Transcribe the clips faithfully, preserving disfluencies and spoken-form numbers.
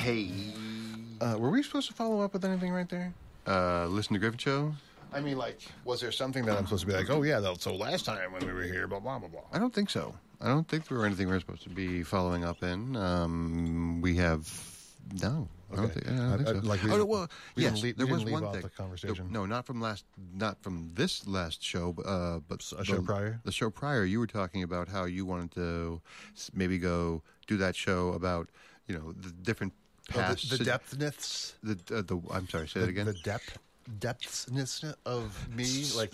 Hey. Uh, were we supposed to follow up with anything right there? Uh, listen to Griffin Show? I mean, like, was there something that I'm supposed to be like, oh, yeah, that, so last time when we were here, blah, blah, blah, blah. I don't think so. I don't think there were anything we were supposed to be following up in. Um, we have... No, I don't Okay. think, I don't think I- so. I- like we oh, didn't- well, we yes, didn't leave- there we was didn't leave one off thing. the conversation. No, not from last, not from this last show, uh, but A show the, prior? The show prior, you were talking about how you wanted to s- maybe go do that show about, you know, the different Oh, past... the, the depthness. The, uh, the, I'm sorry, say The, that again? the depth. Depthness of me, like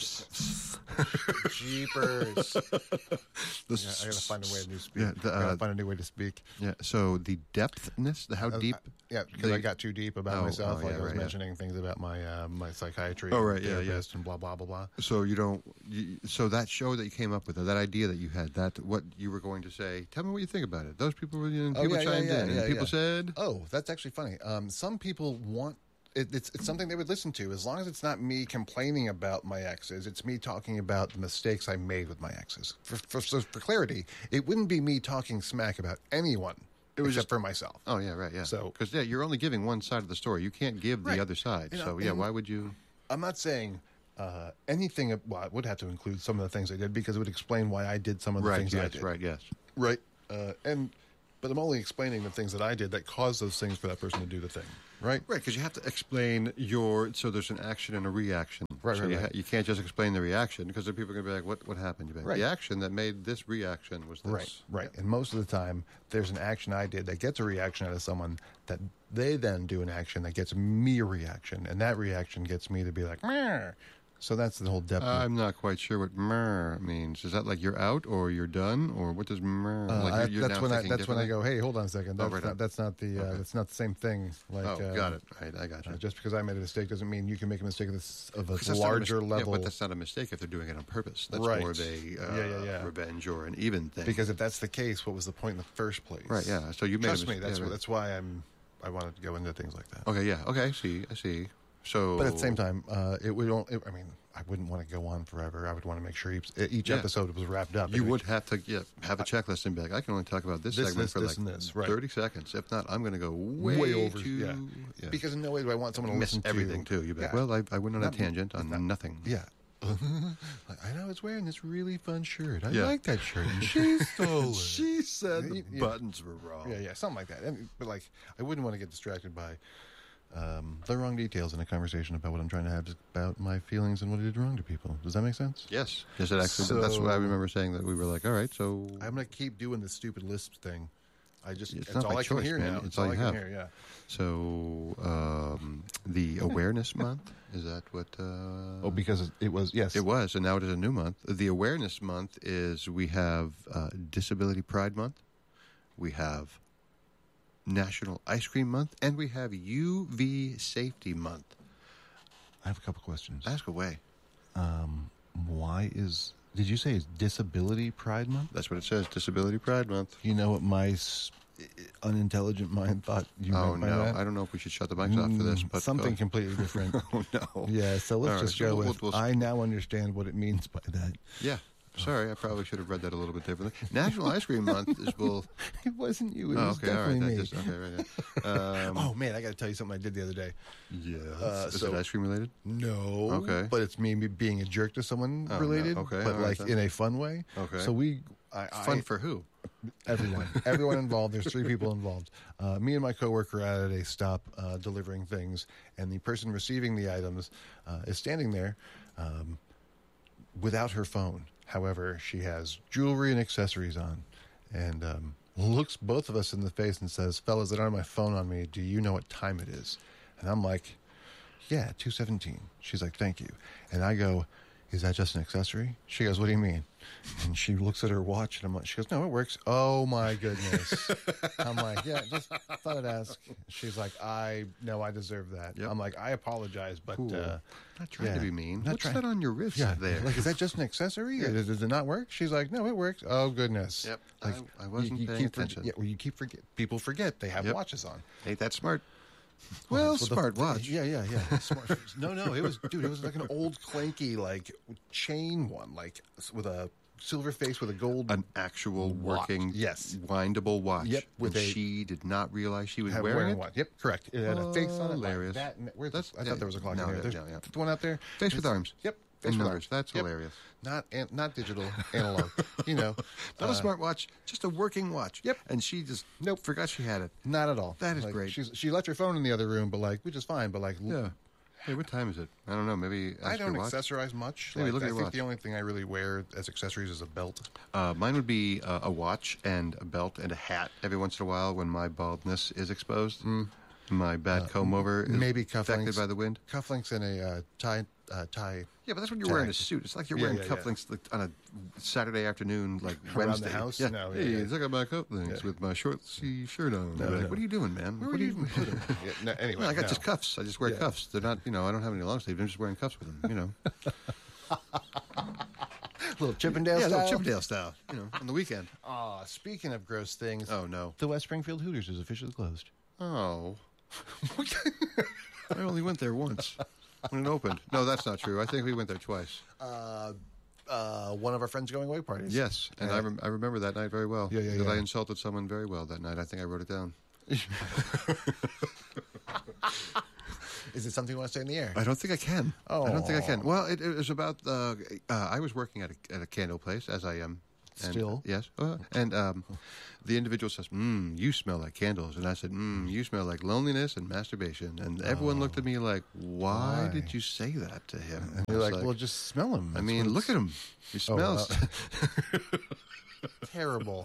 jeepers. Yeah, I gotta find a way to speak. Yeah, the, I gotta uh, find a new way to speak. Yeah, so the depthness, the how Uh, deep... uh, yeah, because the- I got too deep about Oh, myself. oh, like yeah, I was right, yeah. mentioning things about my uh, my psychiatry. Oh, and right, yeah, yeah. therapist and blah blah blah blah. So you don't. You, so that show that you came up with, or that idea that you had, that what you were going to say. Tell me what you think about it. Those people were, you know, Oh, people yeah, yeah, chimed yeah, in, yeah, and people yeah. said, Oh, that's actually funny. Um, some people want it, it's it's something they would listen to as long as it's not me complaining about my exes. It's me talking about the mistakes I made with my exes. For for, so for clarity, it wouldn't be me talking smack about anyone. It was just- just for myself. "Oh yeah, right, yeah." So- because yeah, you're only giving one side of the story. You can't give the Right. other side. You know, so yeah, and- why would you? I'm not saying uh, anything. Well, I would have to include some of the things I did because it would explain why I did some of the Right. things I Yes. did. Right. Yes. Right. Uh, and but I'm only explaining the things that I did that caused those things for that person to do the thing. Right. Right, because you have to explain your. So there's an action and a reaction. Right, so right, you, right. ha- you can't just explain the reaction because then people are going to be like, "What? What happened?" You're like, Right. The action that made this reaction was this. Right, right. And most of the time, there's an action I did that gets a reaction out of someone that they then do an action that gets me a reaction, and that reaction gets me to be like, Meh. So that's the whole depth. I'm not quite sure what "mer" means. Is that like you're out or you're done or what does "mer"? Uh, like I- you're, you're that's now when I thinking that's when I differently? go, hey, hold on a second. Oh, That's right not on. that's not the uh, Okay. that's not the same thing. Like, Oh, uh, got it. Right, I got you. uh, just because I made a mistake doesn't mean you can make a mistake of, this, of a 'Cause that's not a larger mis- level. Yeah, but that's not a mistake if they're doing it on purpose. That's Right. more of a uh, Yeah, yeah, yeah. revenge or an even thing. Because if that's the case, what was the point in the first place? Right, yeah. So you made a Trust me, mis- that's yeah, wh- right. that's why I'm I wanted to go into things like that. Okay, yeah. Okay, I see. I see. So, But at the same time, uh, it would. Don't, it, I mean, I wouldn't want to go on forever. I would want to make sure each, each Yeah. episode was wrapped up. you would have to yeah, have a checklist and be like, I can only talk about this, This, segment this, for this, like and this, right. thirty seconds. If not, I'm going to go way, way over. too, yeah. yeah. because in no way do I want someone to miss listen everything to too. You'd be like, Yeah. well, I, I went on a Not- tangent on not- nothing. Yeah. Like, I know it's wearing this really fun shirt. I Yeah. like that shirt. And she stole it. She said the Yeah. buttons were wrong. Yeah, yeah, something like that. And, but like, I wouldn't want to get distracted by um, the wrong details in a conversation about what I'm trying to have about my feelings and what I did wrong to people. Does that make sense? Yes. Yes, it actually. that's So- what I remember saying that we were like, all right, so I'm gonna keep doing the stupid lisp thing. I just It's it's, not all by I can choice, hear man. now. It's It's all all I you can have. hear. Yeah. so um, the awareness month is that what? Uh, Oh, because it- it was yes. It was, and now it is a new month. The awareness month is we have uh, Disability Pride Month, we have National Ice Cream Month, and we have U V Safety Month. I have a couple questions. Ask away. Um, why is did you say it's Disability Pride Month? That's what it says, Disability Pride Month. You know what my s- unintelligent mind thought you Oh, meant by no. that? I don't know if we should shut the mics off for this, Mm, but something go. completely different. Oh, no. Yeah, so let's All right, just so go we'll- with. we'll- I now understand what it means by that. Yeah. Sorry, I probably should have read that a little bit differently. National Ice Cream Month is, well... It wasn't you. It Oh, was okay, all right. definitely That me. just, okay, right, yeah. Um, Oh man, I got to tell you something I did the other day. yeah. uh, is so- it ice cream related? No. Okay. But it's me being a jerk to someone Oh, no. related. Okay, But all right, like then. in a fun way. Okay. So we. I, Fun I, for who? everyone, everyone involved. There's three people involved. Uh, me and my coworker are at a stop uh, delivering things, and the person receiving the items uh, is standing there um, without her phone. However, she has jewelry and accessories on, and um, looks both of us in the face and says, "Fellas, I don't have my phone on me. Do you know what time it is?" And I'm like, "Yeah, two seventeen." She's like, "Thank you," and I go, "Is that just an accessory?" She goes, "What do you mean?" And she looks at her watch, and I'm like, she goes, "No, it works." Oh my goodness! I'm like, "Yeah, just thought I'd ask." She's like, "I know I deserve that." Yep. I'm like, "I apologize, but Cool. uh, Not trying yeah, to be mean. not What's trying- that on your wrist yeah, there? like, is that just an accessory? Yeah. Does, does it not work?" She's like, "No, it works." Oh goodness! Yep, Like, I- I wasn't you, you paying keep forg- attention. yeah, well, you keep forget. People forget they have Yep. watches on. Ain't that smart? Well, the- smart watch. Yeah, yeah, yeah. Smart. No, no, it was, dude. It was like an old clanky, like chain one, like with a silver face with a gold An actual Watch. working, Yes. windable watch. Yep, with and a- she did not realize she was had wearing, wearing it. one. Yep, correct. It had a face on it. Like Hilarious. that. And where's That's- the, I thought there was a clock no, in there. yeah, There's yeah, yeah. the one out there. Face with It's- arms. Yep. Face And with numbers. arms. That's Yep. hilarious. Not an, not digital, analog. You know, Not uh, a smartwatch, just a working watch. Yep. And she just Nope. forgot she had it. not at all. That is Like, great. She's, she left her phone in the other room, but like, which is fine. But like, Yeah. Hey, what time is it? I don't know. Maybe ask I don't your watch. accessorize much. Maybe Like, look at I your think watch. the only thing I really wear as accessories is a belt. Uh, mine would be uh, a watch and a belt and a hat every once in a while when my baldness is exposed. My bad comb over is maybe affected cufflinks. by the wind. Cufflinks and a uh, tie. Uh, tie. Yeah, but that's when you're Tag. wearing a suit. It's like you're Yeah, wearing yeah, yeah. cufflinks like, on a Saturday afternoon, like Around Wednesday. the house? Yeah. No, yeah, hey, yeah. look at my cufflinks Yeah. with my short sleeve shirt on. No, You're like, no. what are you doing, man? Where what would are you even put them? Yeah, no, anyway, Well, I got no. just cuffs. I just wear Yeah. cuffs. They're not, you know, I don't have any long sleeves. I'm just wearing cuffs with them, you know. little Chippendale yeah, style. little Chippendale style, you know, on the weekend. Ah, speaking of gross things, Oh, no. the West Springfield Hooters is officially closed. Oh. I only went there once when it opened. No, that's not true. I think we went there twice. Uh, uh, one of our friends going away parties. Yes, and I, Yeah. rem- I remember that night very well. Yeah, yeah, Because I yeah. insulted someone very well that night. I think I wrote it down. Is it something you want to say in the air? I don't think I can. I don't think I can. Oh. Well, it, it was about. Uh, uh, I was working at a, at a candle place, as I am. And, Still? yes. Uh, and um, the individual says, "Mmm, you smell like candles," and I said, "Mmm, you smell like loneliness and masturbation." And everyone looked at me like, "Why, Why? did you say that to him?" And I you're was like, well, just smell him. I mean, look at him. He smells. uh, terrible.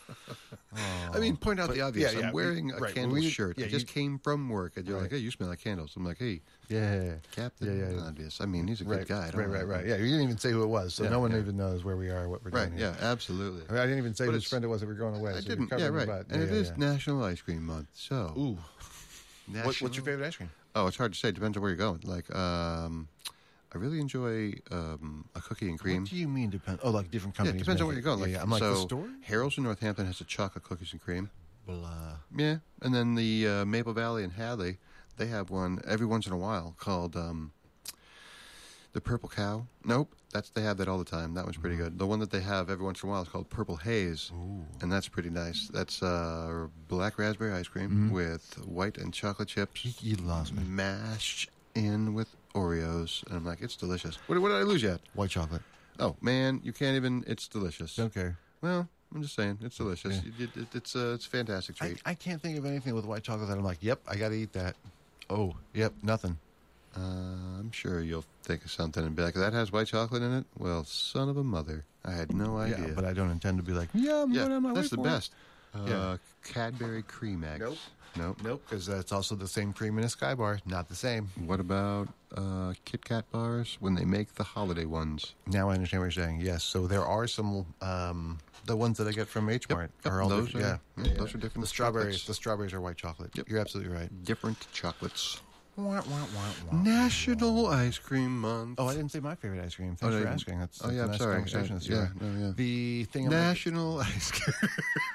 I mean, point out But, the obvious. yeah, yeah, I'm wearing a right, candle we- shirt. yeah, I just you- came from work, and you're Right. like, "Hey, you smell like candles." I'm like, "Hey, Yeah. Captain, Yeah, yeah, yeah. obvious." I mean, he's a good Right, guy. I don't right, know. right, right. Yeah, you didn't even say who it was, so Yeah, no one yeah. even knows where we are, what we're Right? doing. here. Yeah, absolutely. I, mean, I didn't even say But which it's- friend it was that we were going away. I so you're didn't. Yeah, covering right. your butt. And Yeah, it yeah, is yeah. National Ice Cream Month. So, Ooh. national... What, what's your favorite ice cream? Oh, it's hard to say. Depends on where you're going. Like, um, I really enjoy um, a cookie and cream. What do you mean depend? Oh, like different Yeah, companies. it depends on make where it. you're going. Yeah, Like, yeah. I'm like so the store. Harold's in Northampton has the chocolate cookies and cream. Blah. Yeah, and then the uh, Maple Valley in Hadley, they have one every once in a while called um, the Purple Cow. Nope, that's they have that all the time. That one's pretty good. The one that they have every once in a while is called Purple Haze, and that's pretty nice. That's uh, black raspberry ice cream with white and chocolate chips You, you lost me. mashed in with Oreos, and I'm like, it's delicious. What, what did I lose yet? White chocolate. Oh man, you can't even. It's delicious. Don't care. Well, I'm just saying, it's delicious. Yeah. It, it, it's a it's a fantastic I, treat. I can't think of anything with white chocolate that I'm like, yep, I got to eat that. Oh, yep, nothing. Uh, I'm sure you'll think of something and be like, that has white chocolate in it? Well, son of a mother. I had no idea. Yeah, but I don't intend to be like, yeah, I'm Yeah, going on my that's way the for it. best. Uh, Yeah. Cadbury Cream Eggs. Nope. Nope. Nope, because that's also the same cream in a Sky Bar. Not the same. What about uh, Kit Kat bars when they make the holiday ones? Now I understand what you're saying. Yes, so there are some, um, the ones that I get from H Mart yep, are all those different. are- yeah, yeah, yeah, those yeah. are different The strawberries, chocolates. the strawberries are white chocolate. Yep. You're absolutely right. Different chocolates. Wah, wah, wah, wah. National Ice Cream Month. Oh, I didn't say my favorite ice cream. Oh, Thanks no, for you- asking. That's, oh, that's yeah, a I'm nice sorry. conversation Uh, this yeah, year. no, yeah. The thing I'm like- National Ice Cream.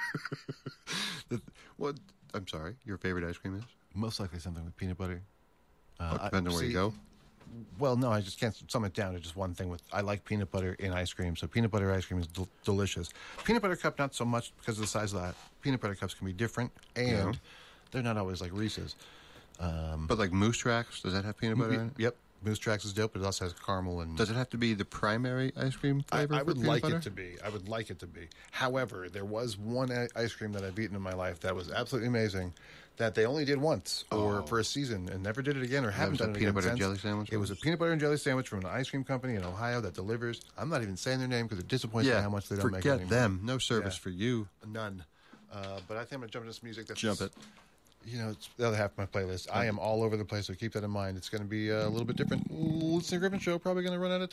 the, what? I'm sorry. Your favorite ice cream is? most likely something with peanut butter. Uh, Oh, depending I- on where you see, go. Well, no, I just can't sum it down to just one thing. With I like peanut butter in ice cream, so peanut butter ice cream is del- delicious. Peanut butter cup, not so much because of the size of that. Peanut butter cups can be different, and Yeah. they're not always like Reese's. Um, But like Moose Tracks, does that have peanut butter in it? Yep, Moose Tracks is dope, but it also has caramel and. Does it have to be the primary ice cream I, flavor? I for would peanut like butter? it to be. I would like it to be. However, there was one i- ice cream that I've eaten in my life that was absolutely amazing. That they only did once or Oh. for a season and never did it again or haven't was a done it peanut again butter since. jelly sandwich? It was a peanut butter and jelly sandwich from an ice cream company in Ohio that delivers. I'm not even saying their name because it disappoints me Yeah, how much they don't make it forget anymore. them. No service Yeah. for you. None. Uh, but I think I'm gonna jump into some music. That's Jump it. You know, it's the other half of my playlist. I am all over the place, so keep that in mind. It's going to be uh, a little bit different. Listener Griffin Show probably going to run out of